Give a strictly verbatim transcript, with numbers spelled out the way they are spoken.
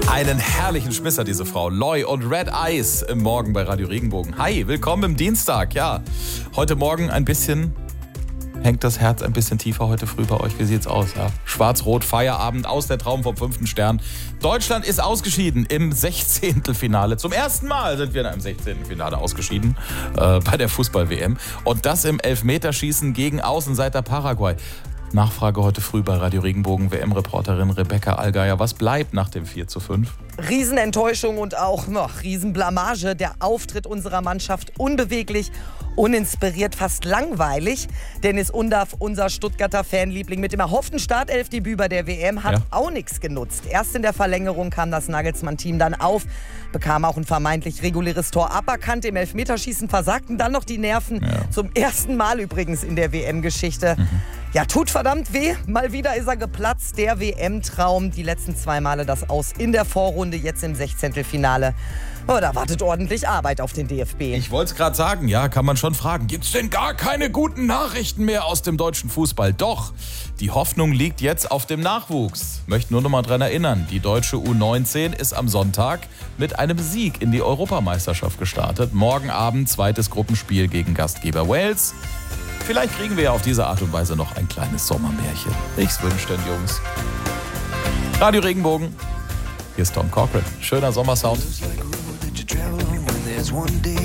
Einen herrlichen Schmisser, diese Frau. Loy und Red Eyes im Morgen bei Radio Regenbogen. Hi, willkommen im Dienstag. Ja, heute Morgen ein bisschen, hängt das Herz ein bisschen tiefer heute früh bei euch. Wie sieht's aus? Ja? Schwarz-Rot, Feierabend, aus der Traum vom fünften Stern. Deutschland ist ausgeschieden im Sechzehntelfinale. Zum ersten Mal sind wir in einem Sechzehntelfinale ausgeschieden äh, bei der Fußball-W M. Und das im Elfmeterschießen gegen Außenseiter Paraguay. Nachfrage heute früh bei Radio Regenbogen, W M-Reporterin Rebecca Allgeier. Was bleibt nach dem vier zu fünf? Riesenenttäuschung und auch oh, Riesenblamage. Der Auftritt unserer Mannschaft unbeweglich, uninspiriert, fast langweilig. Dennis Undaff, unser Stuttgarter Fanliebling mit dem erhofften Startelfdebüt bei der W M, hat ja auch nichts genutzt. Erst in der Verlängerung kam das Nagelsmann-Team dann auf, bekam auch ein vermeintlich reguläres Tor aberkannt. Im Elfmeterschießen versagten dann noch die Nerven. Ja. Zum ersten Mal übrigens in der W M-Geschichte. Mhm. Ja, tut verdammt weh. Mal wieder ist er geplatzt, der W M-Traum. Die letzten zwei Male das Aus in der Vorrunde, jetzt im Sechzehntelfinale. Oh, da wartet ordentlich Arbeit auf den D F B. Ich wollte es gerade sagen, ja, kann man schon fragen. Gibt es denn gar keine guten Nachrichten mehr aus dem deutschen Fußball? Doch, die Hoffnung liegt jetzt auf dem Nachwuchs. Möchte nur noch mal dran erinnern, die deutsche U neunzehn ist am Sonntag mit einem Sieg in die Europameisterschaft gestartet. Morgen Abend zweites Gruppenspiel gegen Gastgeber Wales. Vielleicht kriegen wir ja auf diese Art und Weise noch ein kleines Sommermärchen. Ich's wünsch den Jungs. Radio Regenbogen. Hier ist Tom Cochran. Schöner Sommersound.